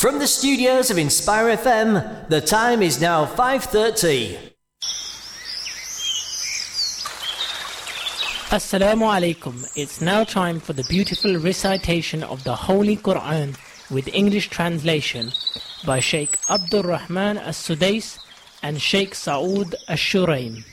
From the studios of Inspire FM, the time is now 5:30. Assalamu alaikum. It's now time for the beautiful recitation of the Holy Quran with English translation by Sheikh Abdul Rahman As-Sudais and Sheikh Saud Ash-Shuraim.